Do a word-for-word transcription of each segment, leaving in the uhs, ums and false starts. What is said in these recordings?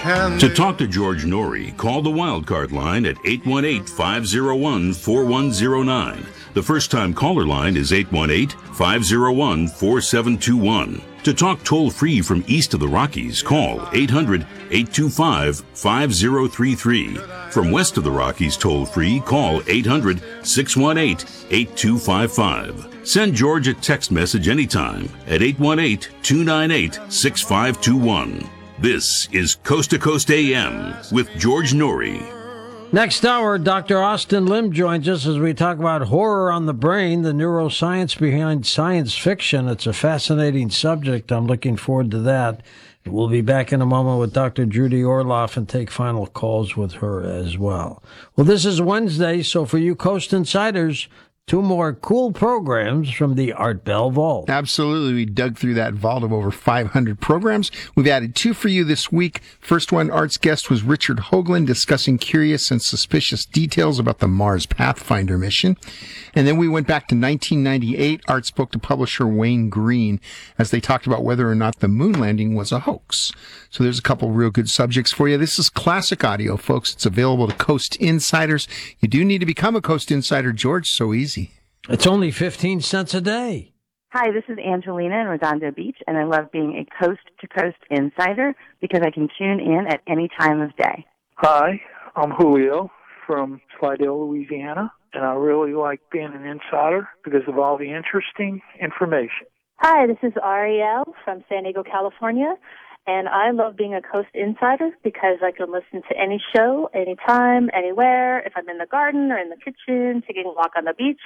To talk to George Norrie, call the Wildcard line at eight one eight, five oh one, four one oh nine. The first-time caller line is eight one eight, five oh one, four seven two one. To talk toll-free from east of the Rockies, call eight hundred, eight two five, five oh three three. From west of the Rockies toll-free, call eight hundred, six one eight, eight two five five. Send George a text message anytime at eight one eight, two nine eight, six five two one. This is Coast to Coast A M with George Norrie. Next hour, Doctor Austin Lim joins us as we talk about horror on the brain, the neuroscience behind science fiction. It's a fascinating subject. I'm looking forward to that. We'll be back in a moment with Doctor Judy Orloff and take final calls with her as well. Well, this is Wednesday, so for you Coast Insiders, two more cool programs from the Art Bell Vault. Absolutely. We dug through that vault of over five hundred programs. We've added two for you this week. First one, Art's guest was Richard Hoagland discussing curious and suspicious details about the Mars Pathfinder mission. And then we went back to nineteen ninety-eight. Art spoke to publisher Wayne Green as they talked about whether or not the moon landing was a hoax. So there's a couple real good subjects for you. This is classic audio, folks. It's available to Coast Insiders. You do need to become a Coast Insider, George. So easy. It's only fifteen cents a day. Hi, this is Angelina in Redondo Beach, and I love being a coast-to-coast insider because I can tune in at any time of day. Hi, I'm Julio from Slidell, Louisiana, and I really like being an insider because of all the interesting information. Hi, this is Ariel from San Diego, California, and I love being a Coast Insider because I can listen to any show, anytime, anywhere, if I'm in the garden or in the kitchen, taking a walk on the beach,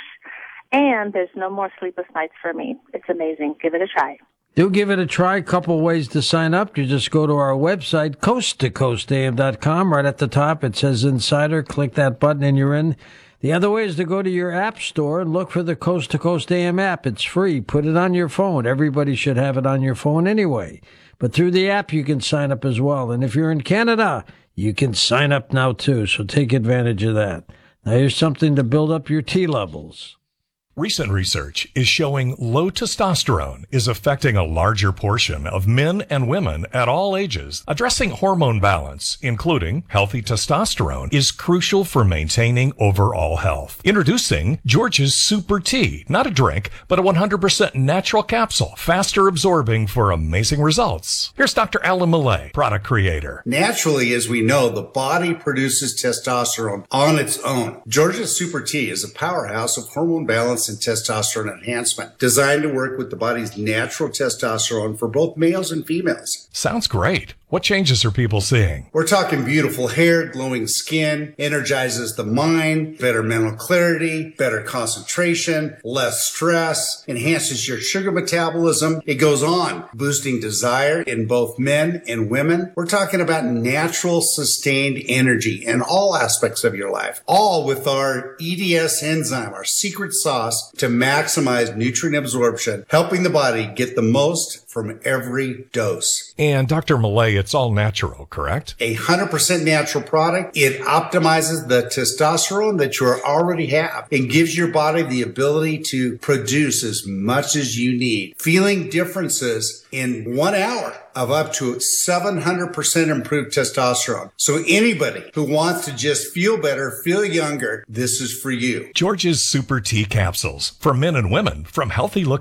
and there's no more sleepless nights for me. It's amazing. Give it a try. Do give it a try. Couple ways to sign up. You just go to our website, coast to coast a m dot com. Right at the top, it says Insider. Click that button and you're in. The other way is to go to your app store and look for the Coast to Coast A M app. It's free. Put it on your phone. Everybody should have it on your phone anyway. But through the app, you can sign up as well. And if you're in Canada, you can sign up now too. So take advantage of that. Now here's something to build up your T levels. Recent research is showing low testosterone is affecting a larger portion of men and women at all ages. Addressing hormone balance, including healthy testosterone, is crucial for maintaining overall health. Introducing George's Super Tea, not a drink, but a one hundred percent natural capsule, faster absorbing for amazing results. Here's Doctor Alan Millay, product creator. Naturally, as we know, the body produces testosterone on its own. George's Super Tea is a powerhouse of hormone balance and testosterone enhancement, designed to work with the body's natural testosterone for both males and females. Sounds great. What changes are people seeing? We're talking beautiful hair, glowing skin, energizes the mind, better mental clarity, better concentration, less stress, enhances your sugar metabolism. It goes on, boosting desire in both men and women. We're talking about natural, sustained energy in all aspects of your life, all with our E D S enzyme, our secret sauce to maximize nutrient absorption, helping the body get the most from every dose. And Doctor Millay, it's all natural, correct? A one hundred percent natural product. It optimizes the testosterone that you already have and gives your body the ability to produce as much as you need. Feeling differences in one hour of up to seven hundred percent improved testosterone. So anybody who wants to just feel better, feel younger, this is for you. George's Super Tea capsules for men and women from healthy looking